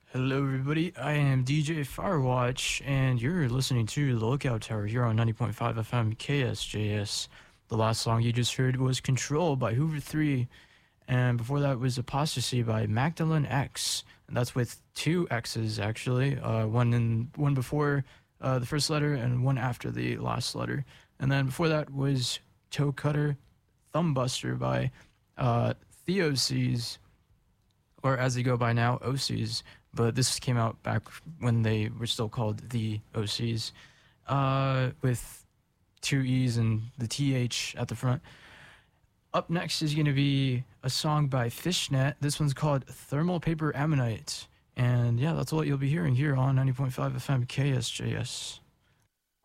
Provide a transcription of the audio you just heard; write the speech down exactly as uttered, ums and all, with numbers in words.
Hello, everybody. I am D J Firewatch, and you're listening to The Lookout Tower here on ninety point five F M K S J S. The last song you just heard was Control by Hoover three, and before that was Apostasy by Magdalene X. And that's with two X's, actually. Uh, one in one before uh, the first letter and one after the last letter. And then before that was Toe Cutter Thumbbuster by uh, Theoses, or as they go by now, O Cs. But this came out back when they were still called the O Cs, uh, with two E's and the T H at the front. Up next is going to be a song by Fishnet. This one's called Thermal Paper Ammonite. And yeah, that's what you'll be hearing here on ninety point five F M K S J S.